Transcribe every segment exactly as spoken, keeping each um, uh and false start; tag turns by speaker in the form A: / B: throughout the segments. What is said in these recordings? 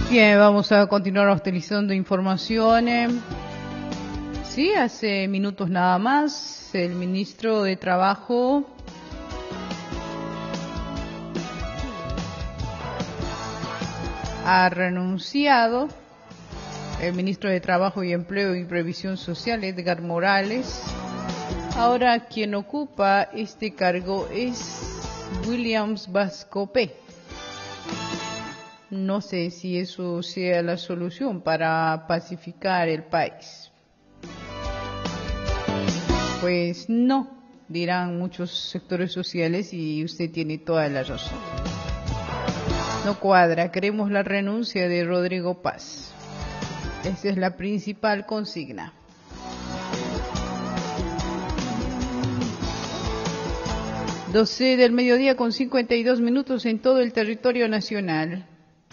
A: Bien, vamos a continuar utilizando información. Sí, hace minutos nada más, el ministro de Trabajo ha renunciado. El ministro de Trabajo y Empleo y Previsión Social, Edgar Morales. Ahora quien ocupa este cargo es Williams Vascope. No sé si eso sea la solución para pacificar el país. Pues no, dirán muchos sectores sociales y usted tiene toda la razón. No cuadra, queremos la renuncia de Rodrigo Paz. Esa es la principal consigna. doce del mediodía con cincuenta y dos minutos en todo el territorio nacional.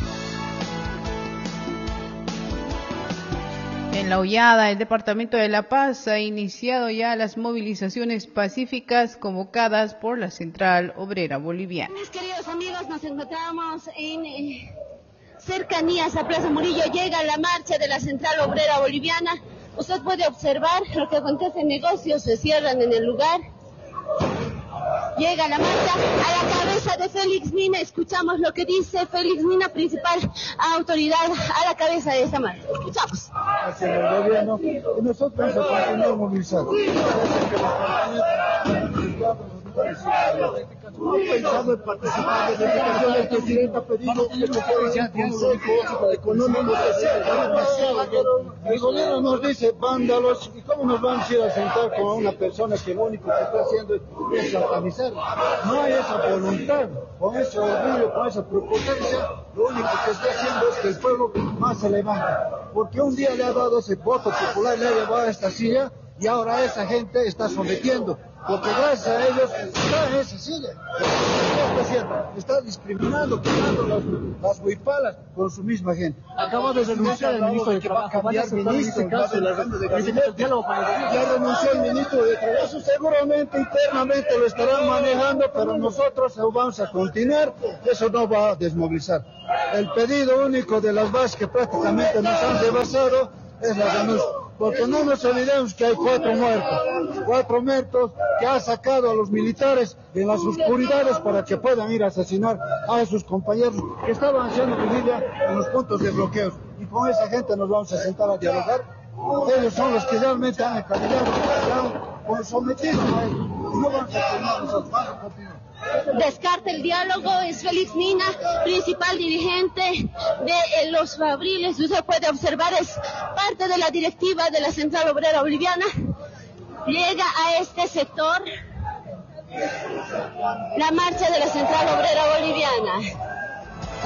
A: En La Hollada, el Departamento de La Paz ha iniciado ya las movilizaciones pacíficas convocadas por la Central Obrera Boliviana.
B: Mis queridos amigos, nos encontramos en eh, cercanías a Plaza Murillo. Llega la marcha de la Central Obrera Boliviana. Usted puede observar lo que acontece en negocios, se cierran en el lugar. Llega la marcha a la cabeza de Félix Mina. Escuchamos lo que dice Félix Mina, principal autoridad a la cabeza de esta marcha. Escuchamos.
C: Hacia el gobierno y nosotros vamos a continuar movilizados. No pensando en participar de dedicación del presidente ha pedido que se consejo económico social. El gobierno nos dice vándalos y cómo nos vamos a ir a sentar con una persona que lo único que está haciendo es satanizar. No hay esa voluntad, con ese orgullo, con esa prepotencia, lo único que está haciendo es que el pueblo más se levante. Porque un día le ha dado ese voto popular, le ha llevado a esta silla y ahora esa gente está sometiendo. Porque gracias a ellos está en esa silla. ¿Qué está haciendo? Está discriminando, quitando las, las huipalas con su misma gente.
D: Acaba de renunciar el ministro de Trabajo.
C: Va a cambiar ministro, ya renunció el ministro de Trabajo. Seguramente internamente lo estarán manejando, pero nosotros vamos a continuar. Eso no va a desmovilizar. El pedido único de las bases que prácticamente nos han rebasado es la renuncia. Porque no nos olvidemos que hay cuatro muertos, cuatro muertos que ha sacado a los militares en las oscuridades para que puedan ir a asesinar a sus compañeros que estaban haciendo vigilia en los puntos de bloqueos. Y con esa gente nos vamos a sentar a dialogar. Ellos son los que realmente han encadenado, han sometido a ellos. Y no vamos a continuar nosotros, vamos a continuar.
B: Descarta el diálogo, es Félix Mina, principal dirigente de eh, los Fabriles. Usted puede observar, es parte de la directiva de la Central Obrera Boliviana. Llega a este sector la marcha de la Central Obrera Boliviana.